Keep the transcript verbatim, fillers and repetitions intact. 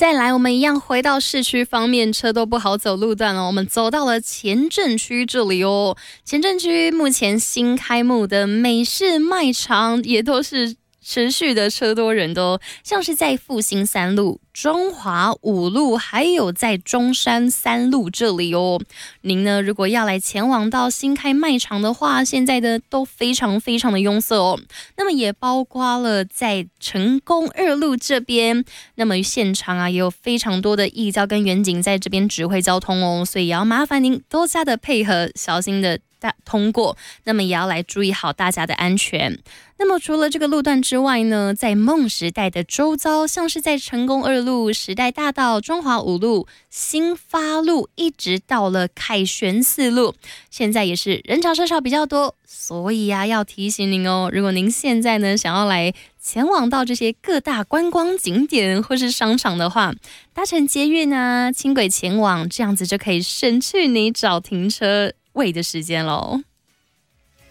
再来，我们一样回到市区方面，车都不好走路段了。我们走到了前镇区这里哦。前镇区目前新开幕的美式卖场也都是持续的车多人的哦，像是在复兴三路、中华五路，还有在中山三路这里哦。您呢，如果要来前往到新开卖场的话，现在的都非常非常的拥塞哦。那么也包括了在成功二路这边，那么现场啊也有非常多的义交跟远警在这边指挥交通哦，所以也要麻烦您多加的配合，小心的通过，那么也要来注意好大家的安全。那么除了这个路段之外呢，在梦时代的周遭，像是在成功二路、时代大道、中华五路、新发路，一直到了凯旋四路，现在也是人潮车潮比较多，所以啊要提醒您哦，如果您现在呢想要来前往到这些各大观光景点或是商场的话，搭乘捷运啊、轻轨前往，这样子就可以省去你找停车位的时间咯。